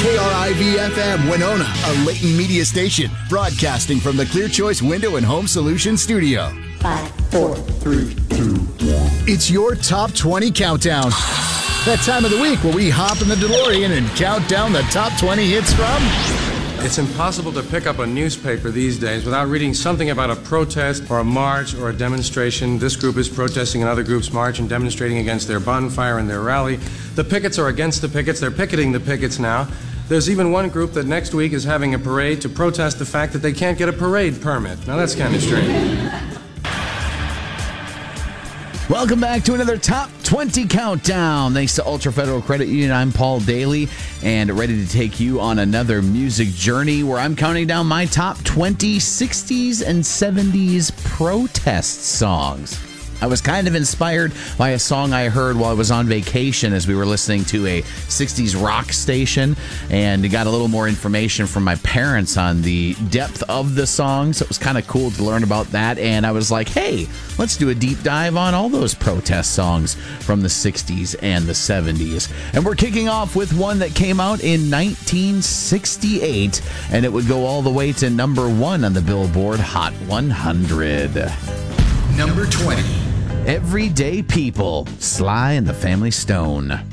KRIV-FM Winona, a Layton media station, broadcasting from the Clear Choice Window and Home Solutions studio. 5, 4, 3, 2, 1. It's your Top 20 Countdown. That time of the week where we hop in the DeLorean and count down the top 20 hits from... It's impossible to pick up a newspaper these days without reading something about a protest or a march or a demonstration. This group is protesting another group's march and demonstrating against their bonfire and their rally. The pickets are against the pickets. They're picketing the pickets now. There's even one group that next week is having a parade to protest the fact that they can't get a parade permit. Now that's kind of strange. Welcome back to another Top 20 Countdown. Thanks to Ultra Federal Credit Union, I'm Paul Daly, and ready to take you on another music journey where I'm counting down my top 20 60s and 70s protest songs. I was kind of inspired by a song I heard while I was on vacation as we were listening to a 60s rock station, and got a little more information from my parents on the depth of the songs. It was kind of cool to learn about that, and I was like, hey, let's do a deep dive on all those protest songs from the 60s and the 70s. And we're kicking off with one that came out in 1968, and it would go all the way to number 1 on the Billboard Hot 100. Number 20. Everyday People, Sly and the Family Stone.